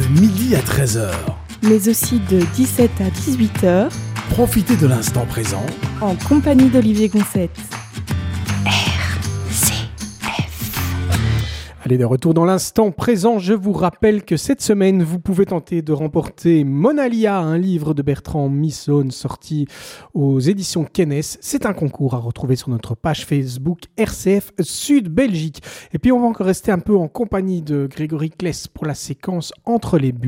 midi à 13h. Mais aussi de 17 à 18h. Profitez de l'instant présent en compagnie d'Olivier Gonçette. Allez, de retour dans l'instant présent, je vous rappelle que cette semaine, vous pouvez tenter de remporter Monalia, un livre de Bertrand Missone sorti aux éditions Kennes. C'est un concours à retrouver sur notre page Facebook RCF Sud Belgique. Et puis, on va encore rester un peu en compagnie de Grégory Kless pour la séquence Entre les buts.